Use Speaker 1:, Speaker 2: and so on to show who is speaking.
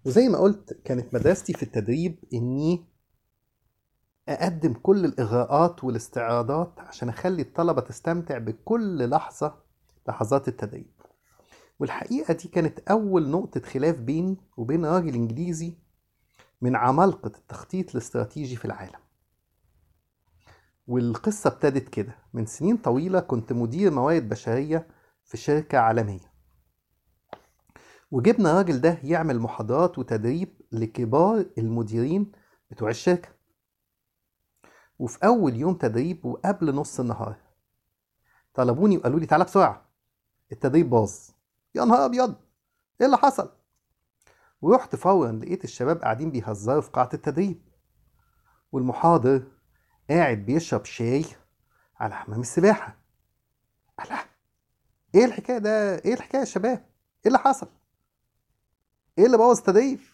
Speaker 1: وزي ما قلت كانت مدرستي في التدريب إني أقدم كل الإغراءات والاستعراضات عشان أخلي الطلبة تستمتع بكل لحظات التدريب. والحقيقة دي كانت أول نقطة خلاف بيني وبين راجل إنجليزي من عمالقة التخطيط الاستراتيجي في العالم. والقصة ابتدت كده من سنين طويلة، كنت مدير موارد بشرية في شركة عالمية، وجبنا الراجل ده يعمل محاضرات وتدريب لكبار المديرين بتوع الشركة. وفي أول يوم تدريب وقبل نص النهار طلبوني وقالوا لي تعالى بسرعة، التدريب باظ. يا نهار أبيض، إيه اللي حصل؟ ورحت فورا لقيت الشباب قاعدين بيهزروا في قاعة التدريب، والمحاضر قاعد بيشرب شاي على حمام السباحة. ألا، إيه الحكاية يا شباب؟ إيه اللي حصل؟ إيه اللي بوظ التدريب؟